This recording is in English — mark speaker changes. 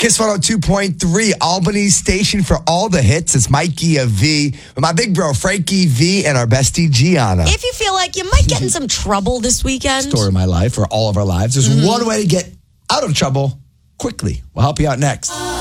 Speaker 1: Kiss 102.3, Albany's station for all the hits. It's Mikey V with my big bro, Frankie V, and our bestie, Gianna.
Speaker 2: If you feel like you might get in some trouble this weekend.
Speaker 1: Story of my life, or all of our lives. There's one way to get out of trouble quickly. We'll help you out next.